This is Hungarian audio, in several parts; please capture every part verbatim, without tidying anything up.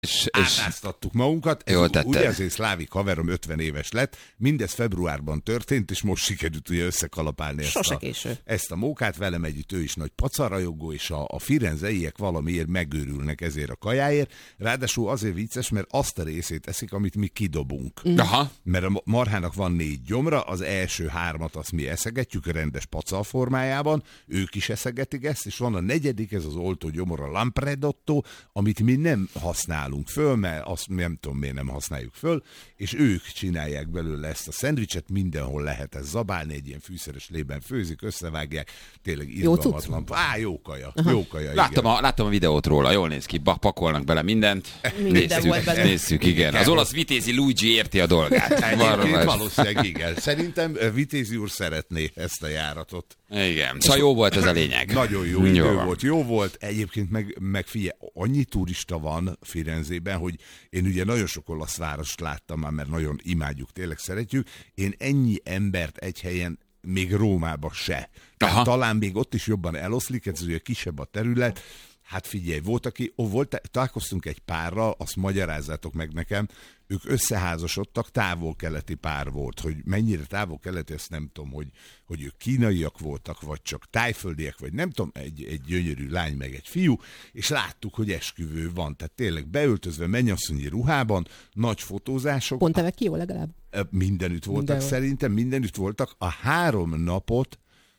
És, és átáztattuk magunkat. Ez, ugye azért Szlávik haverom ötven éves lett, mindez februárban történt, és most sikerült ugye összekalapálni ezt a, ezt a mókát, velem együtt ő is nagy pacarajogó, és a, a firenzeiek valamiért megőrülnek ezért a kajáért. Ráadásul azért vicces, mert azt a részét eszik, amit mi kidobunk. Aha. Mert a marhának van négy gyomra, az első hármat azt mi eszegetjük a rendes pacal formájában, ők is eszegetik ezt, és van a negyedik, ez az oltó gyomor, a lampredotto, amit mi nem használunk föl, mert azt nem tudom, miért nem használjuk föl, és ők csinálják belőle ezt a szendvicset, mindenhol lehet ez zabálni, egy ilyen fűszeres lében főzik, összevágják, tényleg irgalmatlan. Á, jó kaja, jó kaja, láttam a, láttam a videót róla, jól néz ki, pakolnak bele mindent. Nézzük, nézzük, igen. Az olasz Vitézi Luigi érti a dolgát. Egyébként valószínűleg igen. Szerintem Vitézi úr szeretné ezt a járatot. Igen, szóval jó volt ez a lényeg. Nagyon jó idő jó volt, jó volt. Egyébként meg, meg figyelj, annyi turista van Firenzében, hogy én ugye nagyon sok olasz várost láttam már, mert nagyon imádjuk, tényleg szeretjük. Én ennyi embert egy helyen még Rómába se. Tehát talán még ott is jobban eloszlik, ez ugye kisebb a terület. Hát figyelj, volt, aki, ó, volt, találkoztunk egy párral, azt magyarázzátok meg nekem, ők összeházasodtak, távol-keleti pár volt, hogy mennyire távol-keleti, ezt nem tudom, hogy, hogy ők kínaiak voltak, vagy csak tájföldiek, vagy nem tudom, egy, egy gyönyörű lány, meg egy fiú, és láttuk, hogy esküvő van, tehát tényleg beöltözve mennyasszonyi ruhában, nagy fotózások. Pont evek ki jó legalább? Mindenütt voltak, Mindenhol. Szerintem mindenütt voltak. A három napot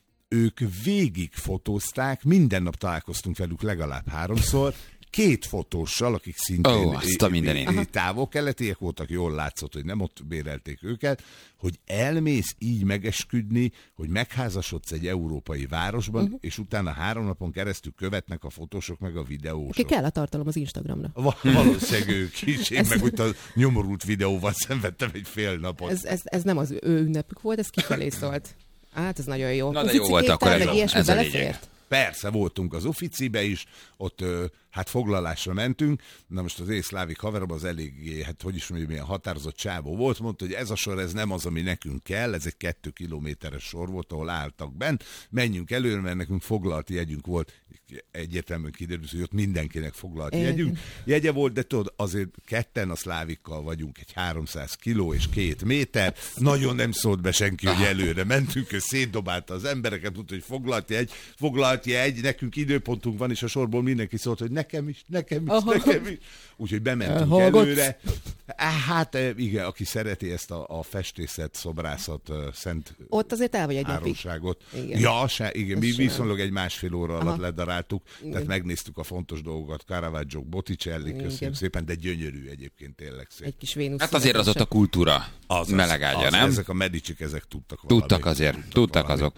ők végig fotózták, minden nap találkoztunk velük legalább háromszor, két fotóssal, akik szintén oh, távol-keletiek voltak, jól látszott, hogy nem ott bérelték őket, hogy elmész így megesküdni, hogy megházasodsz egy európai városban, uh-huh. és utána három napon keresztül követnek a fotósok meg a videósok. Ki kell a tartalom az Instagramra. Val- valószínűleg ők is. Én ez... meg úgy a nyomorult videóval szenvedtem egy fél napot. Ez, ez, ez nem az ő ünnepük volt, ez kifelé szólt. Hát ez nagyon jó. Na de jó volt akkor ez, ez a lényeg. Persze, voltunk az Ufficibe is, ott ö, hát foglalásra mentünk, na most az észlávik haverom az eléggé, hát hogy is mondjam, milyen határozott csávó volt, mondta, hogy ez a sor, ez nem az, ami nekünk kell, ez egy kettő kilométeres sor volt, ahol álltak bent, menjünk előre, mert nekünk foglalt jegyünk volt, egyértelműen kiderült, hogy ott mindenkinek foglalt jegyünk, jegye volt, de tudod, azért ketten a szlávikkal vagyunk, egy háromszáz kiló és két méter, nagyon nem szólt be senki, hogy előre mentünk, ő szétdobálta az embereket, tudta, hogy foglalt jegy, foglalt jegy, nekünk időpontunk van, és a sorból mindenki szólt, hogy nekem is, nekem is, Aha. nekem is. Úgyhogy bementünk Hallgatsz. előre. Hát igen, aki szereti ezt a, a festészet, szobrászat, szent ott azért el vagy egy áronságot. Ja, se, igen, mi viszonylag egy másfél óra alatt ledaráltuk, igen. Tehát megnéztük a fontos dolgokat, Caravaggio, Botticelli, köszönjük szépen, de gyönyörű egyébként, tényleg szép. Egy kis Vénusz. Hát azért az ott a kultúra az, melegágya, nem? Ezek a Medicsik, ezek tudtak valamit. Tudtak azért, tudtak, tudtak azok.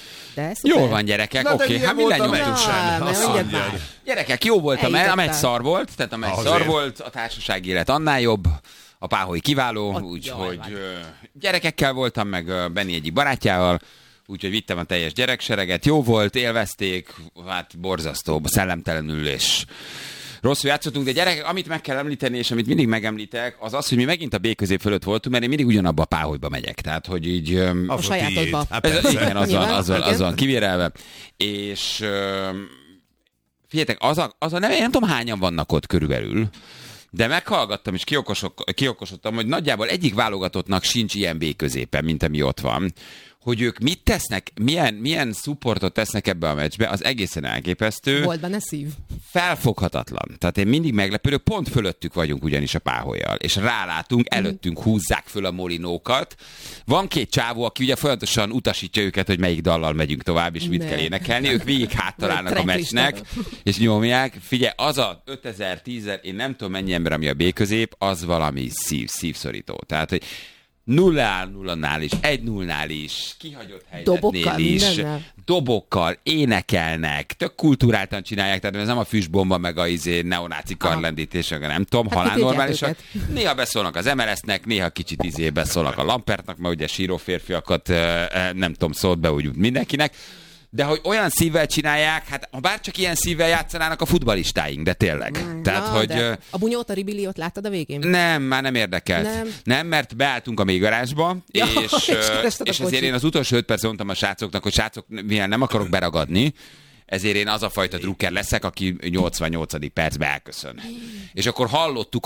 Jól van, gyerekek, oké, okay. Hát mi lenyomtuk. Gyerekek, jó volt a meccs, a meccs szar volt, tehát a meccs szar volt, a társasági élet annál jobb, a páholy kiváló, úgyhogy gyerekekkel voltam, meg Benni egyik barátjával, úgyhogy vittem a teljes gyereksereget, jó volt, élvezték, hát borzasztó, szellemtelenül és rosszul játszottunk, de gyerekek, amit meg kell említeni, és amit mindig megemlítek, az az, hogy mi megint a B-közép fölött voltunk, mert én mindig ugyanabba a páholyba megyek. Tehát, hogy így... A, a sajátodba. Ez, igen, az van, az van, az van kivérelve. És figyeljetek, az a, az a nem, nem tudom hányan vannak ott körülbelül, de meghallgattam és kiokosodtam, hogy nagyjából egyik válogatottnak sincs ilyen B-középen, mint ami ott van. Hogy ők mit tesznek, milyen, milyen supportot tesznek ebbe a meccsbe, az egészen elképesztő. Volt benne szív. Felfoghatatlan. Tehát én mindig meglepődök, pont fölöttük vagyunk ugyanis a páhollyal, és rálátunk, előttünk húzzák föl a molinókat. Van két csávó, aki ugye folyamatosan utasítja őket, hogy melyik dallal megyünk tovább, és mit ne. kell énekelni. Ők végig háttalálnak a meccsnek, és nyomják. Figyelj, az a ötezer, tízezer, én nem tudom mennyi ember, ami a B-közép, az valami szív, szívszorító. Tehát, hogy nulla nullánál is, egy nullnál is, kihagyott helyzetnél is, mindennel. Dobokkal, énekelnek, tök kultúráltan csinálják, tehát ez nem a füstbomba, meg a izé, neonáci karlendítés, nem tudom, hát halál normálisak. Néha beszólnak az em el es-nek, néha kicsit izé beszólnak a Lampertnak, mert ugye síró férfiakat nem tudom, szólt be úgy mindenkinek. De hogy olyan szívvel csinálják, hát ha bár csak ilyen szívvel játszanának a futballistáink, de tényleg. Mm, Tehát, na, hogy, de a bunyót, a ribiliót láttad a végén? Nem, már nem érdekelt. Nem, nem mert beálltunk a mélygarázsba, ja, és, és, és ezért én az utolsó öt percet mondtam a srácoknak, hogy srácok, mivel nem akarok beragadni, ezért én az a fajta drukker leszek, aki nyolcvannyolcadik percben elköszön. És akkor hallottuk